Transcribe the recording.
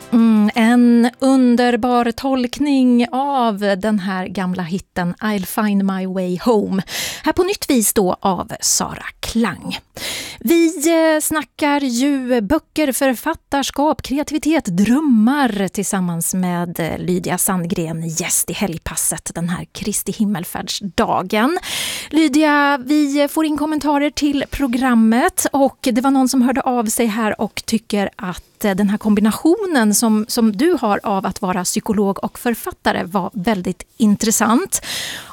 En underbar tolkning av den här gamla hitten I'll find my way home. Här på nytt vis då av Sara Klang. Vi snackar ju böcker, författarskap, kreativitet, drömmar tillsammans med Lydia Sandgren, gäst i helgpasset den här Kristi himmelfärdsdagen. Lydia, vi får in kommentarer till programmet och det var någon som hörde av sig här och tycker att den här kombinationen som du har av att vara psykolog och författare var väldigt intressant.